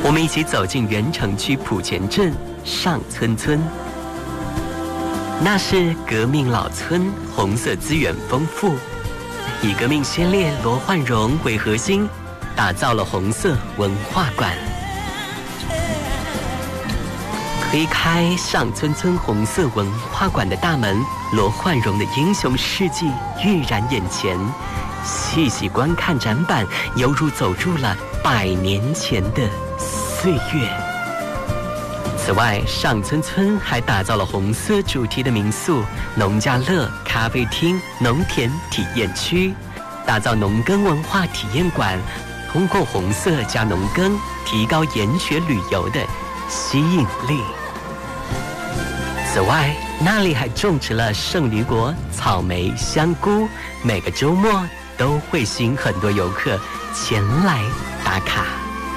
我们一起走进原城区埔前镇上村村，那是革命老村，红色资源丰富，以革命先烈罗焕荣为核心，打造了红色文化馆。推开上村村红色文化馆的大门，罗焕荣的英雄事迹跃然眼前。细细观看展板，犹如走入了100年前的岁月。此外，上村村还打造了红色主题的民宿、农家乐、咖啡厅、农田体验区，打造农耕文化体验馆，通过红色加农耕，提高研学旅游的吸引力。此外，那里还种植了圣女果、草莓、香菇，每个周末都会吸引很多游客前来打卡。